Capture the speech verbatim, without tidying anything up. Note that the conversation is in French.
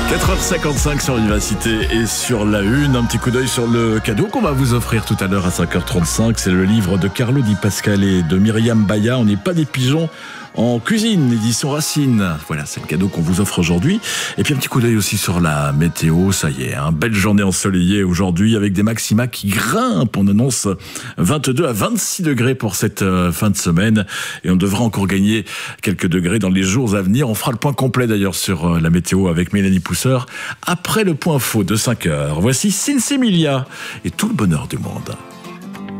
quatre heures cinquante-cinq sur Vivacité et sur la une. Un petit coup d'œil sur le cadeau qu'on va vous offrir tout à l'heure à cinq heures trente-cinq. C'est le livre de Carlo Di Pascale et de Myriam Baya. On n'est pas des pigeons en cuisine, édition Racine. Voilà, c'est le cadeau qu'on vous offre aujourd'hui. Et puis un petit coup d'œil aussi sur la météo. Ça y est, hein, belle journée ensoleillée aujourd'hui avec des maxima qui grimpent. On annonce vingt-deux à vingt-six degrés pour cette euh, fin de semaine. Et on devra encore gagner quelques degrés dans les jours à venir. On fera le point complet d'ailleurs sur euh, la météo avec Mélanie Pousseur après le point faux de cinq heures. Voici Sinsemilia et tout le bonheur du monde.